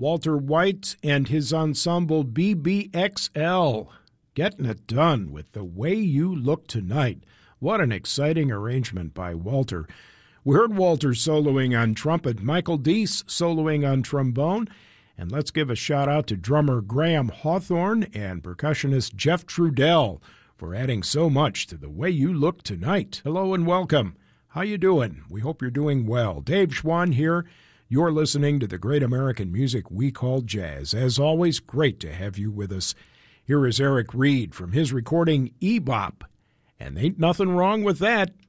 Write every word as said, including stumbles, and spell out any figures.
Walter White and his ensemble B B X L. Getting it done with The Way You Look Tonight. What an exciting arrangement by Walter. We heard Walter soloing on trumpet, Michael Deese soloing on trombone, and let's give a shout-out to drummer Graham Hawthorne and percussionist Jeff Trudell for adding so much to The Way You Look Tonight. Hello and welcome. How you doing? We hope you're doing well. Dave Schwann here. You're listening to the great American music we call jazz. As always, great to have you with us. Here is Eric Reed from his recording E-Bop. And ain't nothing wrong with that.